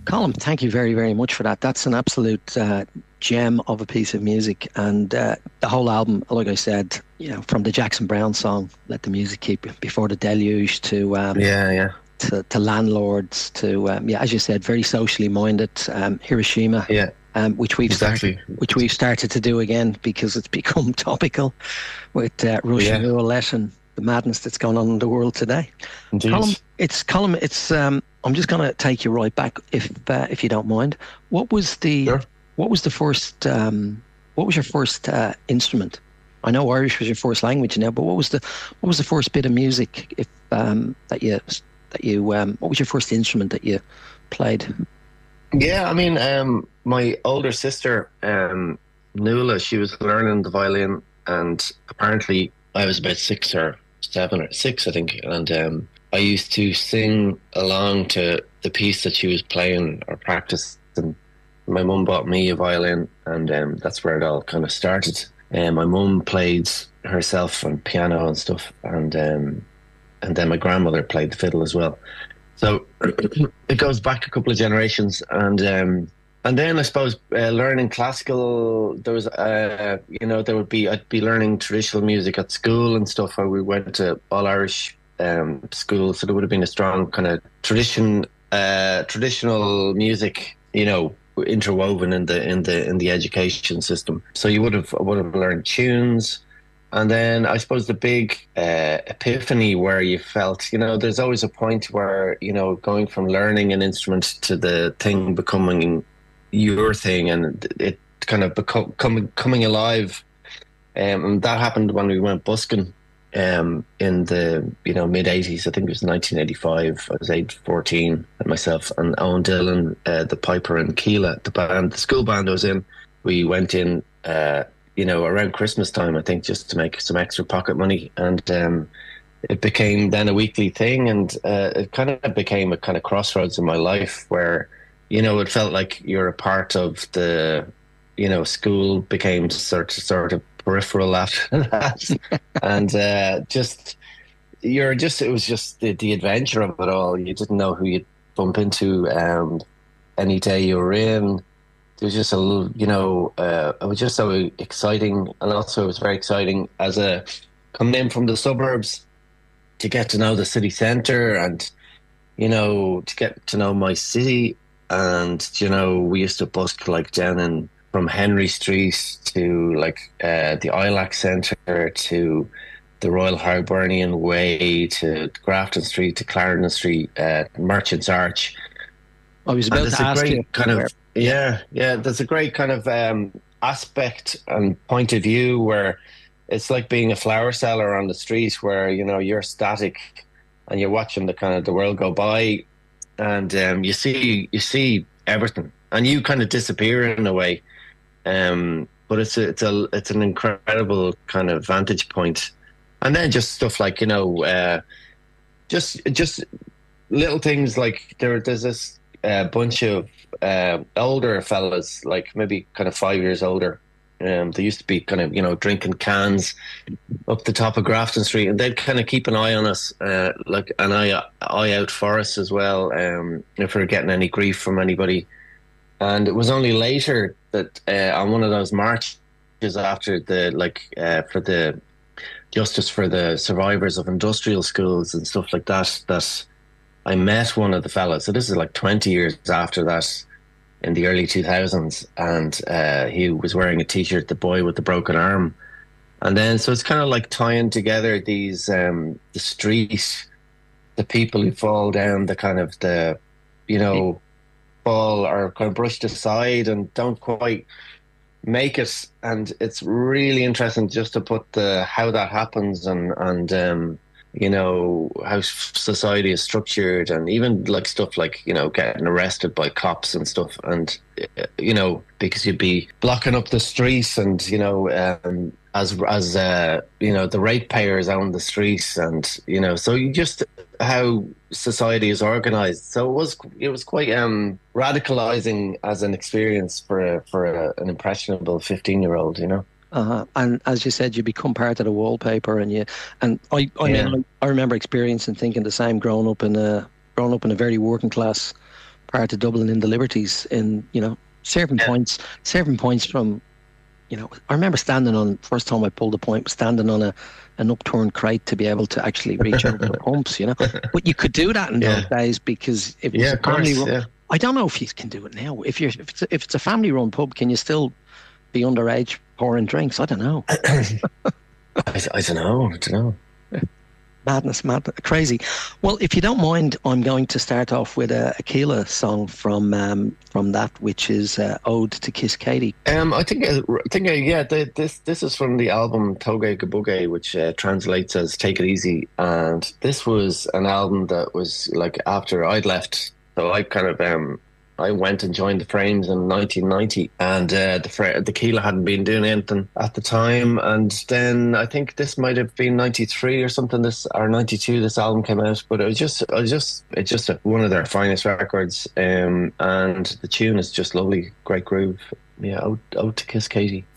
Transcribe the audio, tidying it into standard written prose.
Colin, thank you very, very much for that. That's an absolute gem of a piece of music, and the whole album, like I said, from the Jackson Browne song "Let the Music Keep," before the deluge, to Yeah, yeah, landlords, to yeah, as you said, very socially minded. Hiroshima, yeah, which we've started, exactly. to do again because it's become topical with Russian Yeah, roulette and the madness that's going on in the world today. indeed. Colin. It's I'm just going to take you right back, if you don't mind. What was the Sure. what was the first what was your first instrument? I know Irish was your first language now, but what was the first bit of music, if what was your first instrument that you played? Yeah, I mean, my older sister, Nuala, she was learning the violin, and apparently I was about 6 or 7 or 6, I think, and I used to sing along to the piece that she was playing or practicing. My mum bought me a violin, and that's where it all kind of started. My mum played herself on piano and stuff, and then my grandmother played the fiddle as well. So it goes back a couple of generations, and then I suppose learning classical. There was, I'd be learning traditional music at school and stuff. Where we went to all Irish school, so there would have been a strong kind of traditional music, interwoven in the education system. So you would have learned tunes. And then I suppose the big epiphany where you felt, there's always a point where, going from learning an instrument to the thing becoming your thing, and it kind of coming alive. And that happened when we went busking in the mid '80s. I think it was 1985. I was age 14, and myself and Owen Dillon, the piper, and Keela, the school band I was in. We went in. Around Christmas time, I think, just to make some extra pocket money. And it became then a weekly thing. And it kind of became a kind of crossroads in my life where, it felt like you're a part of the, school became sort of peripheral after that. And it was just the adventure of it all. You didn't know who you'd bump into any day you were in. It was just a little, it was just so exciting. And also it was very exciting coming in from the suburbs to get to know the city centre and, to get to know my city. And, we used to busk like from Henry Street to the Ilac Centre to the Royal Hibernian Way to Grafton Street to Clarendon Street, Merchants Arch. I was about And to it's a ask you great kind where. of yeah. There's a great kind of aspect and point of view where it's like being a flower seller on the street, where you're static and you're watching the kind of the world go by, and you see everything, and you kind of disappear in a way. But it's an incredible kind of vantage point, and then just stuff like just little things like there's this bunch of older fellas, like maybe kind of 5 years older. They used to be kind of, drinking cans up the top of Grafton Street, and they'd kind of keep an eye on us, like an eye out for us as well, if we are getting any grief from anybody. And it was only later that on one of those marches after for the justice for the survivors of industrial schools and stuff like that, that I met one of the fellas. So this is like 20 years after that, in the early 2000s, and he was wearing a t-shirt, "The Boy with the Broken Arm." And then, so it's kind of like tying together these, the street, the people who fall down, the kind of fall or kind of brushed aside and don't quite make it. And it's really interesting just to put how that happens, and how society is structured, and even like stuff like, getting arrested by cops and stuff. And, because you'd be blocking up the streets, and, as the ratepayers own the streets, and, so you just how society is organized. So it was quite radicalizing as an experience for an impressionable 15-year-old. And as you said, you become part of the wallpaper, and I Yeah. mean, I remember experiencing thinking the same, growing up in a very working class part of Dublin in the Liberties, in serving points from. I remember standing on, first time I pulled a point, standing on an upturned crate to be able to actually reach over the pumps, But you could do that in those days, because if it's a family run, I don't know if you can do it now. If it's a family run pub, can you still be underage pouring drinks? I don't know. I don't know. Madness, crazy. Well, if you don't mind, I'm going to start off with a Keela song from that, which is "Ode to Kiss Katie." I think this is from the album Toge Kabuge, which translates as "Take It Easy," and this was an album that was like after I'd left, so I kind of I went and joined the Frames in 1990, and the Keela hadn't been doing anything at the time. And then I think this might have been 93 or something, or 92. This album came out, but it's just one of their finest records. And the tune is just lovely, great groove. Yeah, Ode to Kiss Katie.